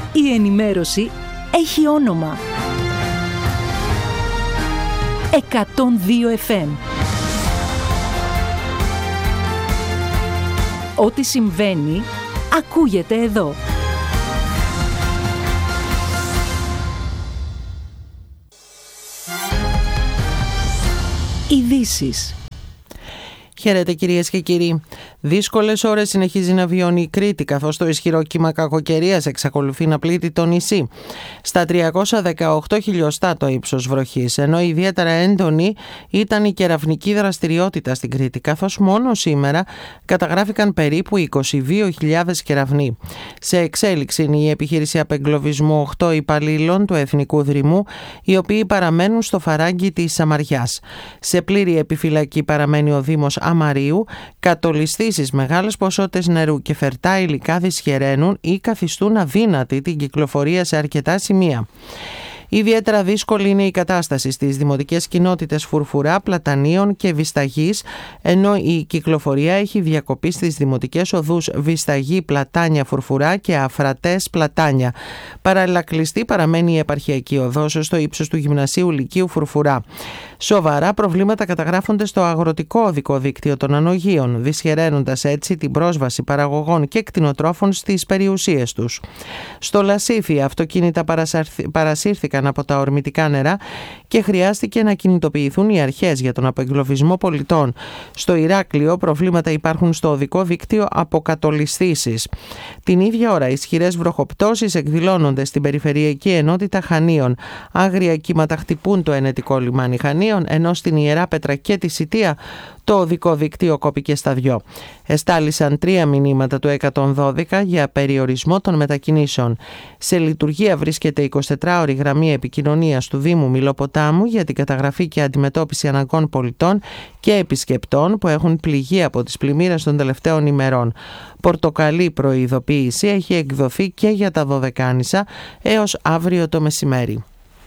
Η ενημέρωση έχει όνομα. 102 FM. Ό,τι συμβαίνει, ακούγεται εδώ. Ειδήσεις. Χαίρετε κυρίες και κύριοι. Δύσκολες ώρες συνεχίζει να βιώνει η Κρήτη, καθώς το ισχυρό κύμα κακοκαιρίας εξακολουθεί να πλήττει το νησί. Στα 318 χιλιοστά το ύψος βροχής, ενώ ιδιαίτερα έντονη ήταν η κεραυνική δραστηριότητα στην Κρήτη, καθώς μόνο σήμερα καταγράφηκαν περίπου 22.000 κεραυνοί. Σε εξέλιξη είναι η επιχείρηση απεγκλωβισμού 8 υπαλλήλων του Εθνικού Δρυμού, οι οποίοι παραμένουν στο φαράγγι της Σαμαριάς. Σε πλήρη επιφυλακή παραμένει ο Δήμος Αμαρίου. Κατολισθήσεις, μεγάλες ποσότητες νερού και φερτά υλικά δυσχεραίνουν ή καθιστούν αδύνατη την κυκλοφορία σε αρκετά σημεία. Ιδιαίτερα δύσκολη είναι η κατάσταση στις δημοτικές κοινότητες Φουρφουρά, Πλατανίων και Βισταγής, ενώ η κυκλοφορία έχει διακοπεί στις δημοτικές οδούς Βισταγή, Πλατάνια, Φουρφουρά και Αφρατές, Πλατάνια. Παράλληλα κλειστή παραμένει η επαρχιακή οδός στο ύψος του Γυμνασίου Λυκείου Φουρφουρά. Σοβαρά προβλήματα καταγράφονται στο αγροτικό οδικό δίκτυο των ανογείων, δυσχεραίνοντας έτσι την πρόσβαση παραγωγών και κτηνοτρόφων στις περιουσίες τους. Στο Λασίθι, αυτοκίνητα παρασύρθηκαν από τα ορμητικά νερά και χρειάστηκε να κινητοποιηθούν οι αρχές για τον απεγκλωβισμό πολιτών. Στο Ηράκλειο προβλήματα υπάρχουν στο οδικό δίκτυο από κατολισθήσεις. Την ίδια ώρα ισχυρές βροχοπτώσεις εκδηλώνονται στην περιφερειακή ενότητα Χανίων. Άγρια κύματα χτυπούν το ενετικό λιμάνι Χανίων, ενώ στην Ιεράπετρα και τη Σιτία το οδικό δίκτυο κόπηκε στα δυο. Εστάλησαν 3 μηνύματα του 112 για περιορισμό των μετακινήσεων. Σε λειτουργία βρίσκεται 24ωρη γραμμή επικοινωνίας του Δήμου Μιλοποτάμου για την καταγραφή και αντιμετώπιση αναγκών πολιτών και επισκεπτών που έχουν πληγεί από τις πλημμύρες των τελευταίων ημερών. Πορτοκαλί προειδοποίηση έχει εκδοθεί και για τα Δωδεκάνησα έως αύριο το μεσημέρι.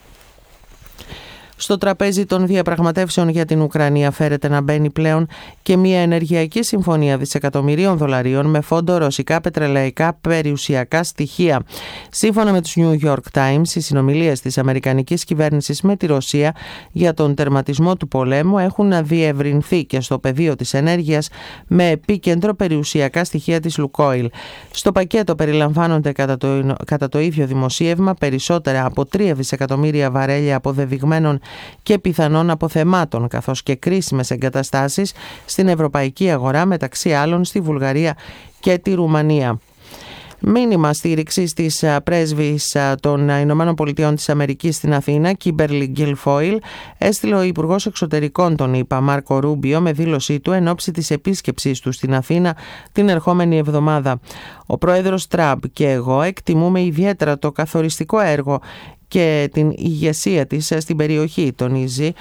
Στο τραπέζι των διαπραγματεύσεων για την Ουκρανία φέρεται να μπαίνει πλέον και μια ενεργειακή συμφωνία δισεκατομμυρίων δολαρίων με φόντο ρωσικά πετρελαϊκά περιουσιακά στοιχεία. Σύμφωνα με τους New York Times, οι συνομιλίες της αμερικανικής κυβέρνησης με τη Ρωσία για τον τερματισμό του πολέμου έχουν διευρυνθεί και στο πεδίο της ενέργειας με επίκεντρο περιουσιακά στοιχεία της Λουκόιλ. Στο πακέτο περιλαμβάνονται κατά το ίδιο δημοσίευμα περισσότερα από 3 δισεκατομμύρια βαρέλια αποδεδειγμένων και πιθανών αποθεμάτων, καθώς και κρίσιμες εγκαταστάσεις στην ευρωπαϊκή αγορά, μεταξύ άλλων στη Βουλγαρία και τη Ρουμανία. Μήνυμα στήριξης της πρέσβης των Ηνωμένων Πολιτειών της Αμερικής στην Αθήνα, Κίμπερλι Γκιλφόιλ, έστειλε ο Υπουργός Εξωτερικών των ΗΠΑ, Μάρκο Ρούμπιο, με δήλωσή του εν ώψη της επίσκεψής του στην Αθήνα την ερχόμενη εβδομάδα. Ο πρόεδρος Τραμπ και εγώ εκτιμούμε ιδιαίτερα το καθοριστικό έργο και την ηγεσία της στην περιοχή, τονίζει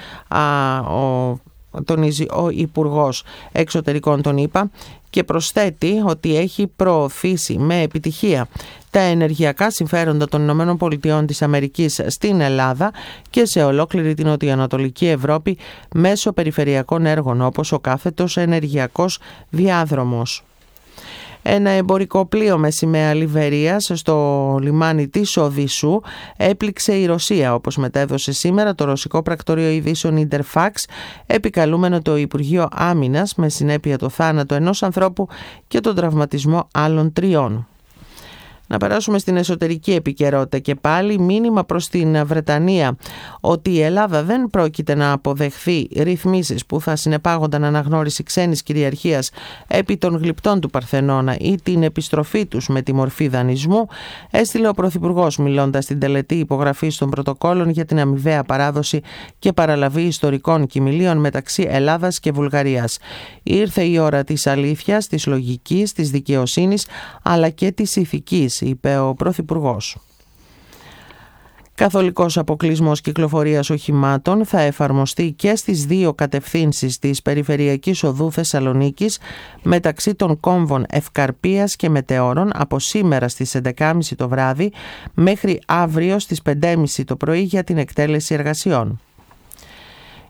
ο Υπουργός Εξωτερικών των ΗΠΑ, και προσθέτει ότι έχει προωθήσει με επιτυχία τα ενεργειακά συμφέροντα των Ηνωμένων Πολιτειών της Αμερικής στην Ελλάδα και σε ολόκληρη την νοτιοανατολική Ευρώπη μέσω περιφερειακών έργων, όπως ο κάθετος ενεργειακός διάδρομος. Ένα εμπορικό πλοίο με σημαία Λιβερίας στο λιμάνι της Οδυσσού έπληξε η Ρωσία, όπως μετέδωσε σήμερα το ρωσικό πρακτορείο ειδήσεων Interfax, επικαλούμενο το Υπουργείο Άμυνας, με συνέπεια το θάνατο ενός ανθρώπου και τον τραυματισμό άλλων 3. Να περάσουμε στην εσωτερική επικαιρότητα και πάλι μήνυμα προς την Βρετανία ότι η Ελλάδα δεν πρόκειται να αποδεχθεί ρυθμίσεις που θα συνεπάγονταν αναγνώριση ξένης κυριαρχίας επί των γλυπτών του Παρθενώνα ή την επιστροφή τους με τη μορφή δανεισμού, έστειλε ο Πρωθυπουργός μιλώντας στην τελετή υπογραφής των πρωτοκόλων για την αμοιβαία παράδοση και παραλαβή ιστορικών κοιμηλίων μεταξύ Ελλάδας και Βουλγαρίας. Ήρθε η ώρα της αλήθειας, της λογικής, της δικαιοσύνης αλλά και της ηθικής, είπε ο Πρωθυπουργός. Καθολικός αποκλεισμός κυκλοφορίας οχημάτων θα εφαρμοστεί και στις 2 κατευθύνσεις της Περιφερειακής Οδού Θεσσαλονίκης μεταξύ των κόμβων Ευκαρπίας και Μετεώρων από σήμερα στις 11.30 το βράδυ μέχρι αύριο στις 5.30 το πρωί για την εκτέλεση εργασιών.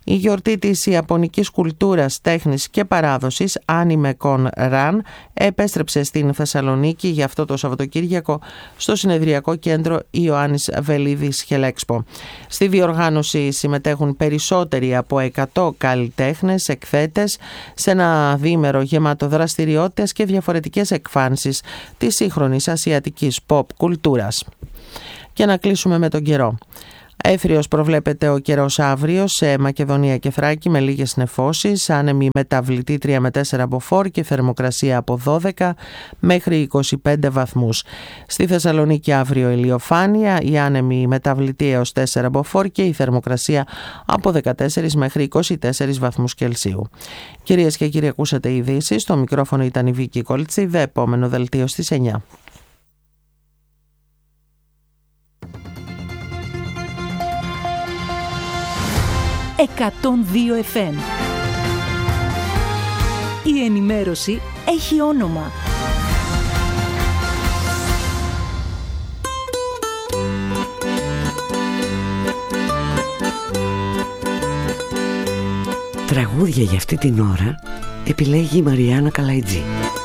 Η γιορτή της ιαπωνικής κουλτούρας, τέχνης και παράδοσης Anime Con Ran επέστρεψε στην Θεσσαλονίκη για αυτό το Σαββατοκύριακο στο συνεδριακό κέντρο Ιωάννης Βελίδης Χελέξπο. Στη διοργάνωση συμμετέχουν περισσότεροι από 100 καλλιτέχνες, εκθέτες, σε ένα διήμερο γεμάτο δραστηριότητες και διαφορετικές εκφάνσεις της σύγχρονης ασιατικής pop κουλτούρας. Και να κλείσουμε με τον καιρό. Έφριος προβλέπεται ο καιρός αύριο σε Μακεδονία και Θράκη με λίγες νεφώσεις, άνεμη μεταβλητή 3 με 4 μποφόρ και θερμοκρασία από 12 μέχρι 25 βαθμούς. Στη Θεσσαλονίκη αύριο ηλιοφάνεια, η άνεμη μεταβλητή έως 4 μποφόρ και η θερμοκρασία από 14 μέχρι 24 βαθμούς Κελσίου. Κυρίες και κύριοι, ακούσατε ειδήσεις. Στο μικρόφωνο ήταν η Βίκη Κολτσίδα. Επόμενο δελτίο στις 9. «102 FM». Η ενημέρωση έχει όνομα. Τραγούδια για αυτή την ώρα επιλέγει η Μαριάννα Καλαϊτζή.